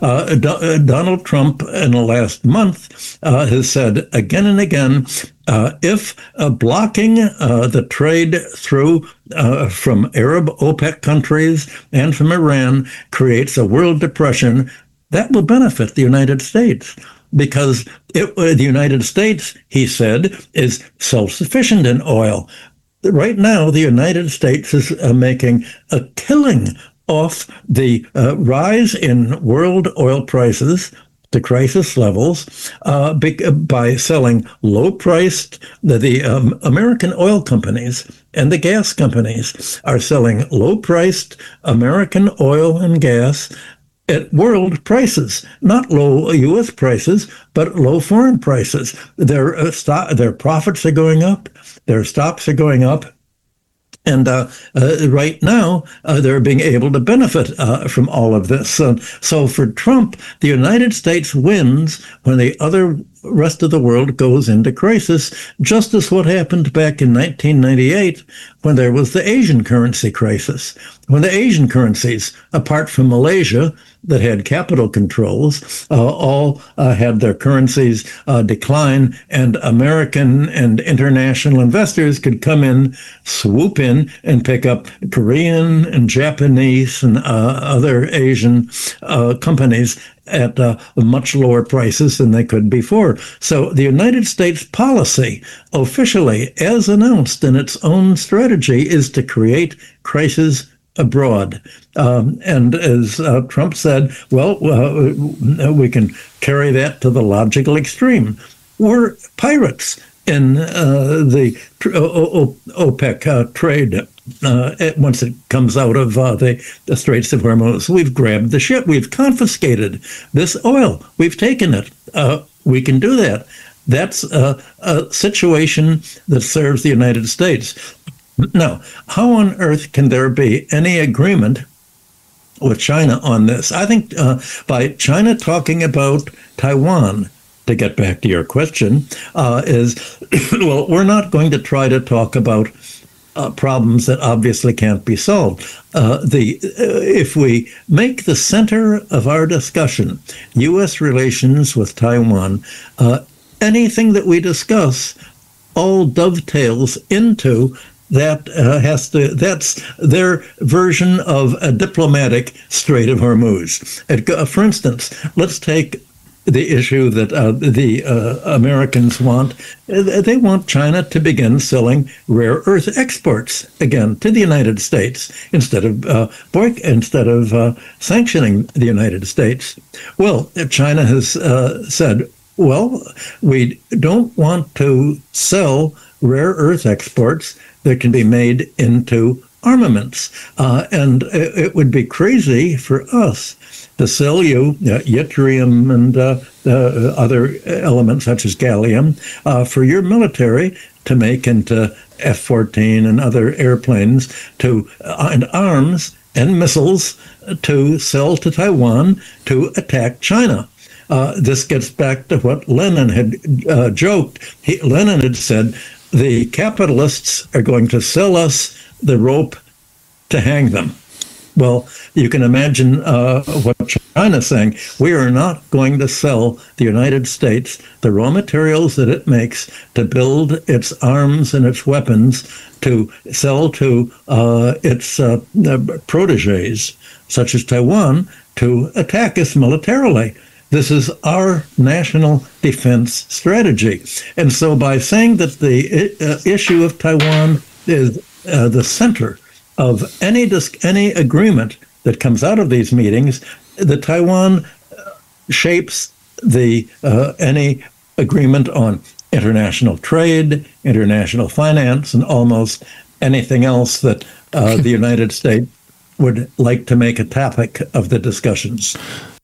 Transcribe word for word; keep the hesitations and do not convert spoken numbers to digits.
Uh, Do- uh, Donald Trump, in the last month, uh, has said again and again, uh, if uh, blocking uh, the trade through uh, from Arab OPEC countries and from Iran creates a world depression, that will benefit the United States. Because it, uh, the United States, he said, is self-sufficient in oil. Right now, the United States is uh, making a killing off the uh, rise in world oil prices to crisis levels uh, by selling low-priced, the, the um, American oil companies and the gas companies are selling low-priced American oil and gas at world prices, not low U S prices, but low foreign prices. Their uh, stock, their profits are going up, their stocks are going up, and uh, uh, right now uh, they're being able to benefit uh, from all of this. Uh, so for Trump, the United States wins when the other rest of the world goes into crisis, just as what happened back in nineteen ninety-eight when there was the Asian currency crisis. When the Asian currencies, apart from Malaysia, that had capital controls, uh, all uh, had their currencies uh, decline, and American and international investors could come in, swoop in, and pick up Korean and Japanese and uh, other Asian uh, companies at uh, much lower prices than they could before. So the United States policy, officially, as announced in its own strategy, is to create crises abroad. Um, and as uh, Trump said, well, uh, we can carry that to the logical extreme. We're pirates in uh, the OPEC uh, trade. Uh, once it comes out of uh, the, the Straits of Hormuz, we've grabbed the ship. We've confiscated this oil. We've taken it. Uh, we can do that. That's a, a situation that serves the United States. Now, how on earth can there be any agreement with China on this? I think uh, by China talking about Taiwan, to get back to your question, uh, is, well, we're not going to try to talk about uh, problems that obviously can't be solved. Uh, the uh, if we make the center of our discussion U S relations with Taiwan, uh, anything that we discuss all dovetails into that uh, has to, that's their version of a diplomatic Strait of Hormuz. It, uh, for instance, let's take the issue that uh, the uh, Americans want. They want China to begin selling rare earth exports again to the United States instead of uh, boy- instead of uh, sanctioning the United States. Well, China has uh, said, well, we don't want to sell rare earth exports that can be made into armaments. Uh, and it would be crazy for us to sell you uh, yttrium and uh, uh, other elements such as gallium uh, for your military to make into F fourteen and other airplanes to uh, and arms and missiles to sell to Taiwan to attack China. Uh, this gets back to what Lenin had uh, joked. He, Lenin had said, the capitalists are going to sell us the rope to hang them. Well, you can imagine uh, what China's saying. We are not going to sell the United States the raw materials that it makes to build its arms and its weapons to sell to uh, its uh, proteges, such as Taiwan, to attack us militarily. This is our national defense strategy. And so by saying that the uh, issue of Taiwan is uh, the center of any dis- any agreement that comes out of these meetings, the Taiwan shapes the uh, any agreement on international trade, international finance, and almost anything else that uh, the United States would like to make a topic of the discussions.